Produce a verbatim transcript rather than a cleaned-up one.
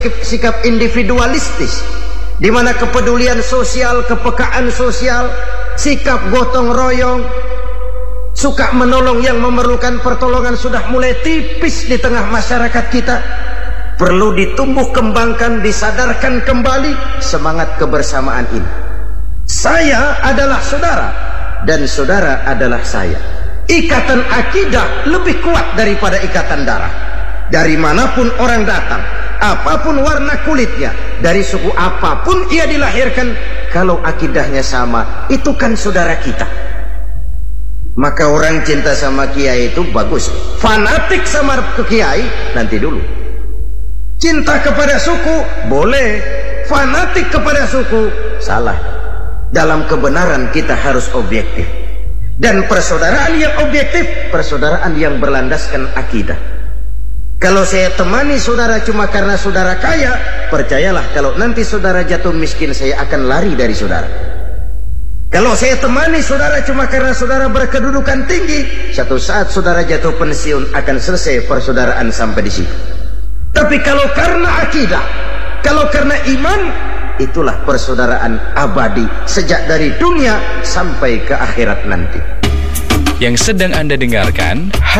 sikap individualistis, di mana kepedulian sosial, kepekaan sosial, sikap gotong royong, suka menolong yang memerlukan pertolongan sudah mulai tipis di tengah masyarakat kita. Perlu ditumbuh kembangkan, disadarkan kembali semangat kebersamaan ini. Saya adalah saudara dan saudara adalah saya. Ikatan akidah lebih kuat daripada ikatan darah. Dari manapun orang datang, apapun warna kulitnya, dari suku apapun ia dilahirkan, kalau akidahnya sama, itu kan saudara kita. Maka orang cinta sama kiai itu bagus. Fanatik sama ke kiai nanti dulu. Cinta kepada suku boleh, fanatik kepada suku salah. Dalam kebenaran kita harus objektif. Dan persaudaraan yang objektif, persaudaraan yang berlandaskan akidah. Kalau saya temani saudara cuma karena saudara kaya, percayalah kalau nanti saudara jatuh miskin, saya akan lari dari saudara. Kalau saya temani saudara cuma karena saudara berkedudukan tinggi, satu saat saudara jatuh pensiun, akan selesai persaudaraan sampai di situ. Tapi kalau karena akidah, kalau karena iman, itulah persaudaraan abadi sejak dari dunia sampai ke akhirat nanti. Yang sedang Anda dengarkan